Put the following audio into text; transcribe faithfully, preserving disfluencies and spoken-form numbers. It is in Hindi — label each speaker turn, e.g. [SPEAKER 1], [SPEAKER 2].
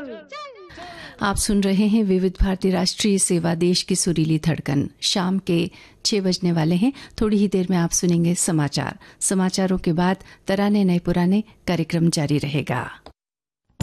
[SPEAKER 1] आप सुन रहे हैं विविध भारती राष्ट्रीय सेवा, देश की सुरीली धड़कन। शाम के छह बजने वाले हैं। थोड़ी ही देर में आप सुनेंगे समाचार। समाचारों के बाद तराने नए पुराने कार्यक्रम जारी रहेगा।